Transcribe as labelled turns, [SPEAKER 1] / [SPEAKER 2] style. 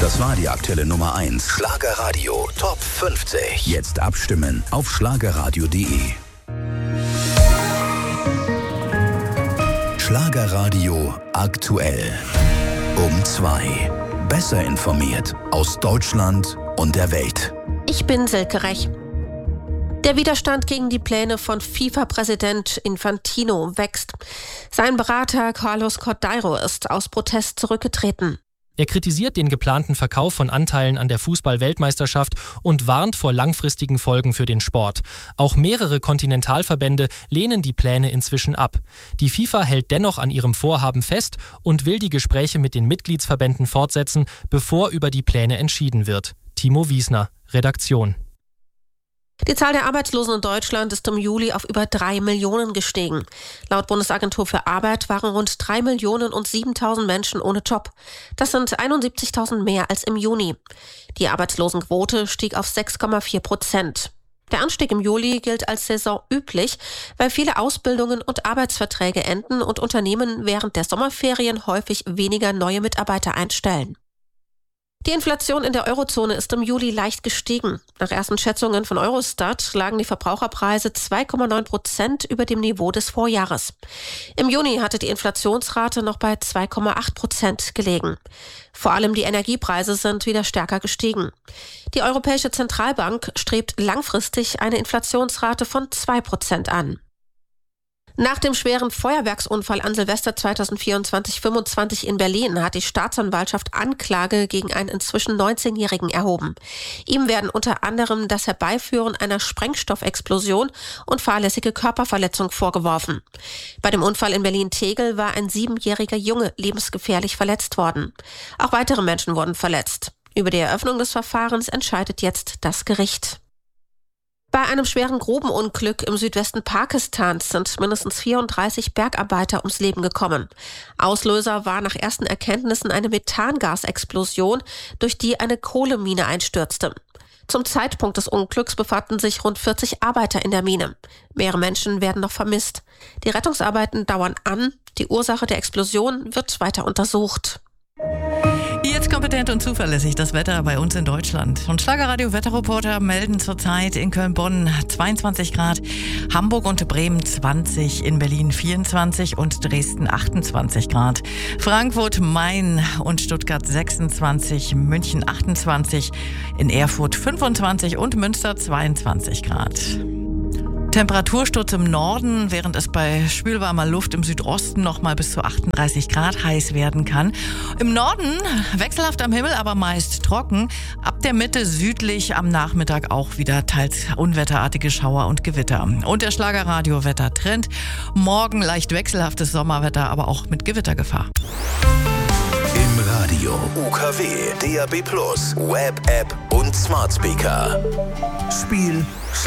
[SPEAKER 1] Das war die aktuelle Nummer 1. Schlagerradio Top 50. Jetzt abstimmen auf schlagerradio.de. Schlagerradio aktuell. Um 2. Besser informiert aus Deutschland und der Welt.
[SPEAKER 2] Ich bin Silke Rech. Der Widerstand gegen die Pläne von FIFA-Präsident Infantino wächst. Sein Berater Carlos Cordeiro ist aus Protest zurückgetreten.
[SPEAKER 3] Er kritisiert den geplanten Verkauf von Anteilen an der Fußball-Weltmeisterschaft und warnt vor langfristigen Folgen für den Sport. Auch mehrere Kontinentalverbände lehnen die Pläne inzwischen ab. Die FIFA hält dennoch an ihrem Vorhaben fest und will die Gespräche mit den Mitgliedsverbänden fortsetzen, bevor über die Pläne entschieden wird. Timo Wiesner, Redaktion.
[SPEAKER 2] Die Zahl der Arbeitslosen in Deutschland ist im Juli auf über 3 Millionen gestiegen. Laut Bundesagentur für Arbeit waren rund 3 Millionen und 7.000 Menschen ohne Job. Das sind 71.000 mehr als im Juni. Die Arbeitslosenquote stieg auf 6,4%. Der Anstieg im Juli gilt als saisonüblich, weil viele Ausbildungen und Arbeitsverträge enden und Unternehmen während der Sommerferien häufig weniger neue Mitarbeiter einstellen. Die Inflation in der Eurozone ist im Juli leicht gestiegen. Nach ersten Schätzungen von Eurostat lagen die Verbraucherpreise 2,9% über dem Niveau des Vorjahres. Im Juni hatte die Inflationsrate noch bei 2,8% gelegen. Vor allem die Energiepreise sind wieder stärker gestiegen. Die Europäische Zentralbank strebt langfristig eine Inflationsrate von 2% an. Nach dem schweren Feuerwerksunfall an Silvester 2024-25 in Berlin hat die Staatsanwaltschaft Anklage gegen einen inzwischen 19-Jährigen erhoben. Ihm werden unter anderem das Herbeiführen einer Sprengstoffexplosion und fahrlässige Körperverletzung vorgeworfen. Bei dem Unfall in Berlin-Tegel war ein 7-jähriger Junge lebensgefährlich verletzt worden. Auch weitere Menschen wurden verletzt. Über die Eröffnung des Verfahrens entscheidet jetzt das Gericht. Bei einem schweren Grubenunglück im Südwesten Pakistans sind mindestens 34 Bergarbeiter ums Leben gekommen. Auslöser war nach ersten Erkenntnissen eine Methangasexplosion, durch die eine Kohlemine einstürzte. Zum Zeitpunkt des Unglücks befanden sich rund 40 Arbeiter in der Mine. Mehrere Menschen werden noch vermisst. Die Rettungsarbeiten dauern an. Die Ursache der Explosion wird weiter untersucht.
[SPEAKER 4] Jetzt kompetent und zuverlässig das Wetter bei uns in Deutschland. Und Schlagerradio-Wetterreporter melden zurzeit in Köln-Bonn 22 Grad, Hamburg und Bremen 20, in Berlin 24 und Dresden 28 Grad. Frankfurt, Main und Stuttgart 26, München 28, in Erfurt 25 und Münster 22 Grad. Temperatursturz im Norden, während es bei schwülwarmer Luft im Südosten noch mal bis zu 38 Grad heiß werden kann. Im Norden wechselhaft am Himmel, aber meist trocken. Ab der Mitte südlich am Nachmittag auch wieder teils unwetterartige Schauer und Gewitter. Und der Schlagerradio-Wettertrend. Morgen leicht wechselhaftes Sommerwetter, aber auch mit Gewittergefahr.
[SPEAKER 1] Im Radio, UKW, DAB+, Web-App und Smart Speaker. Spiel